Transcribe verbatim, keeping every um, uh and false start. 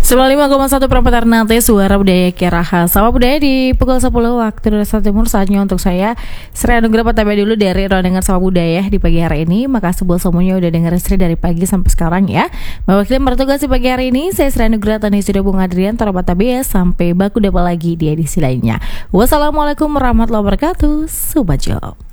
sembilan puluh lima koma satu Perempatan Ternate, suara budaya Kiraha. Sama budaya di pukul sepuluh waktu Indonesia Timur. Saatnya untuk saya Sri Anugrah Pataba dulu dari Ruang Dengar Sama Budaya di pagi hari ini. Makasih buat semuanya udah denger Sri dari pagi sampai sekarang ya. Mewakili bertugas di pagi hari ini, saya Sri Anugrah Tani Sudah Bung Adrian Tara Pataba. Sampai baku dapat lagi di edisi lainnya. Wassalamualaikum warahmatullahi wabarakatuh. Sobat Job.